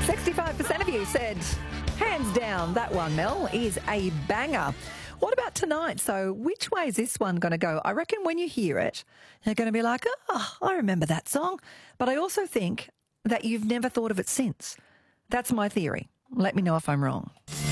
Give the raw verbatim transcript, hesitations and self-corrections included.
sixty-five percent of you said, hands down, that one, Mel, is a banger. What about tonight? So which way is this one going to go? I reckon when you hear it, you're going to be like, oh, I remember that song. But I also think that you've never thought of it since. That's my theory. Let me know if I'm wrong.